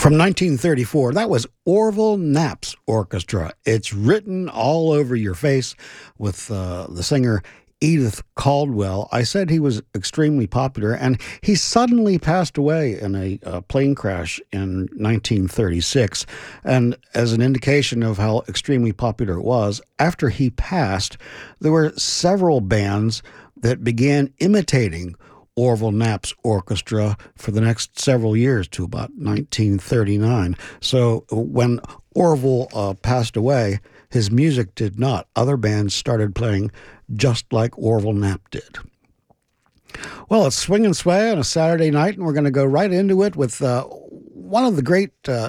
From 1934, that was Orville Knapp's orchestra. It's written all over your face with the singer Edith Caldwell. I said he was extremely popular, and he suddenly passed away in a plane crash in 1936. And as an indication of how extremely popular it was, after he passed, there were several bands that began imitating Orville Knapp's orchestra for the next several years to about 1939. So when Orville passed away, his music did not. Other bands started playing just like Orville Knapp did. Well, it's Swing and Sway on a Saturday night, and we're going to go right into it with one of the great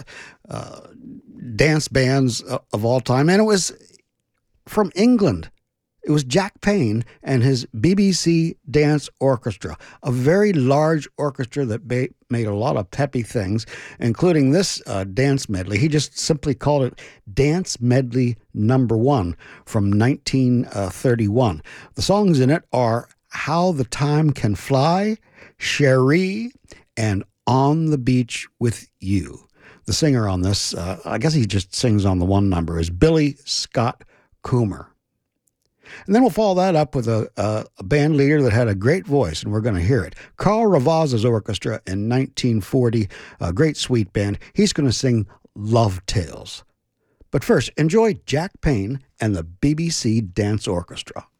dance bands of all time, and it was from England. It was Jack Payne and his BBC Dance Orchestra, a very large orchestra that made a lot of peppy things, including this dance medley. He just simply called it Dance Medley Number 1 from 1931. The songs in it are How the Time Can Fly, Cherie, and On the Beach with You. The singer on this, I guess he just sings on the one number, is Billy Scott Coomer. And then we'll follow that up with a band leader that had a great voice, and we're going to hear it. Carl Ravazza's orchestra in 1940, a great sweet band. He's going to sing Love Tales. But first, enjoy Jack Payne and the BBC Dance Orchestra.